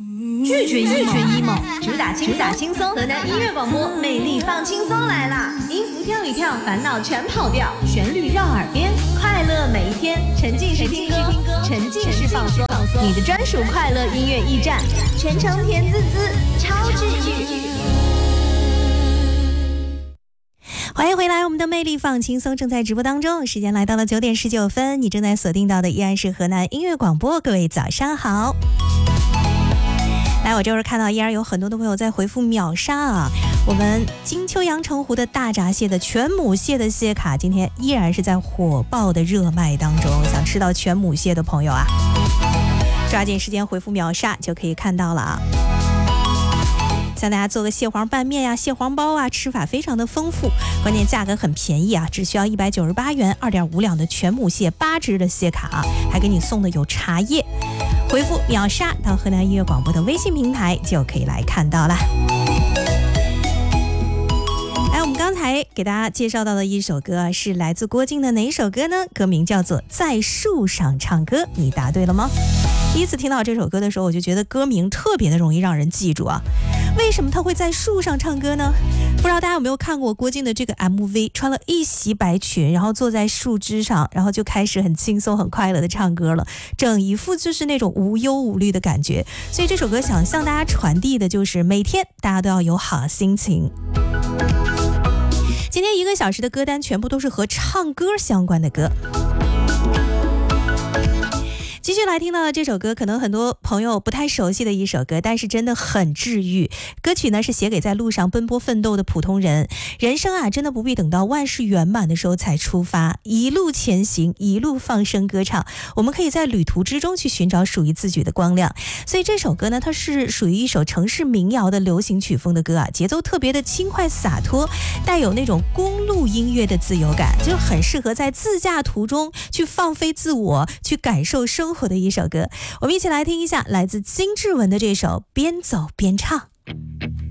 拒绝 emo， 主打轻松，河南音乐广播魅力放轻松来啦！音符跳一跳，烦恼全跑掉，旋律绕耳边，快乐每一天，沉浸式听歌，沉浸式放松，你的专属快乐音乐驿站，全程甜滋滋，超治愈。欢迎回来，我们的魅力放轻松正在直播当中，时间来到了9点19分，你正在锁定到的依然是河南音乐广播，各位早上好。来，我这会儿看到依然有很多的朋友在回复秒杀啊，我们金秋阳澄湖的大闸蟹的全母蟹的蟹卡今天依然是在火爆的热卖当中，想吃到全母蟹的朋友啊，抓紧时间回复秒杀就可以看到了啊。向大家做个蟹黄拌面呀、蟹黄包啊，吃法非常的丰富，关键价格很便宜啊，只需要198元，2.5两的全母蟹8只的蟹卡啊，还给你送的有茶叶。回复秒杀到河南音乐广播的微信平台就可以来看到了。我们刚才给大家介绍到的一首歌是来自郭靖的哪一首歌呢？歌名叫做《在树上唱歌》，你答对了吗？第一次听到这首歌的时候，我就觉得歌名特别的容易让人记住啊。为什么他会在树上唱歌呢？不知道大家有没有看过郭靖的这个 MV， 穿了一袭白裙，然后坐在树枝上，然后就开始很轻松很快乐的唱歌了，整一副就是那种无忧无虑的感觉。所以这首歌想向大家传递的就是每天大家都要有好心情。今天1个小时的歌单全部都是和唱歌相关的歌。继续来听到的这首歌，可能很多朋友不太熟悉的一首歌，但是真的很治愈。歌曲呢是写给在路上奔波奋斗的普通人，人生啊真的不必等到万事圆满的时候才出发，一路前行，一路放声歌唱，我们可以在旅途之中去寻找属于自己的光亮。所以这首歌呢，它是属于一首城市民谣的流行曲风的歌啊，节奏特别的轻快洒脱，带有那种公路音乐的自由感，就很适合在自驾途中去放飞自我，去感受生活的一首歌。我们一起来听一下来自金志文的这首《边走边唱》。